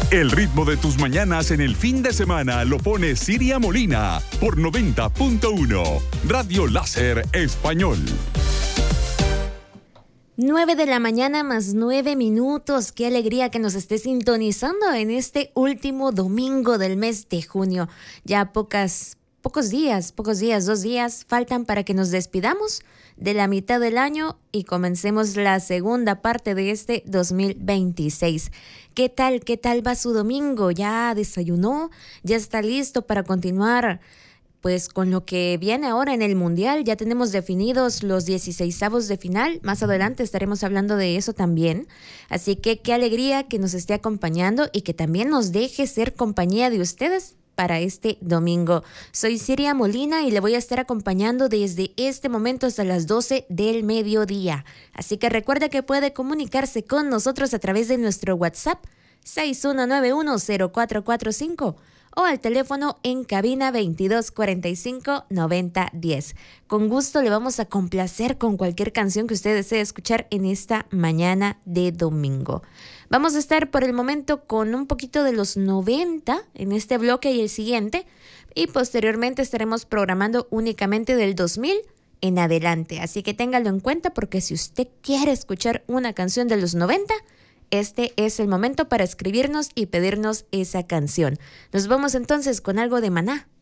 El ritmo de tus mañanas en el fin de semana lo pone Siria Molina por 90.1 Radio Láser Español. 9 de la mañana más 9 minutos. Qué alegría que nos esté sintonizando en este último domingo del mes de junio. Ya pocos días, 2 días faltan para que nos despidamos de la mitad del año y comencemos la segunda parte de este 2026. ¿Qué tal va su domingo? ¿Ya desayunó? ¿Ya está listo para continuar pues con lo que viene ahora en el Mundial? Ya tenemos definidos los 16avos de final. Más adelante estaremos hablando de eso también. Así que qué alegría que nos esté acompañando y que también nos deje ser compañía de ustedes para este domingo. Soy Siria Molina y le voy a estar acompañando desde este momento hasta las 12 del mediodía. Así que recuerda que puede comunicarse con nosotros a través de nuestro WhatsApp 61910445 o al teléfono en cabina 2245-9010. Con gusto le vamos a complacer con cualquier canción que usted desee escuchar en esta mañana de domingo. Vamos a estar por el momento con un poquito de los 90 en este bloque y el siguiente, y posteriormente estaremos programando únicamente del 2000 en adelante. Así que téngalo en cuenta, porque si usted quiere escuchar una canción de los 90, este es el momento para escribirnos y pedirnos esa canción. Nos vamos entonces con algo de Maná.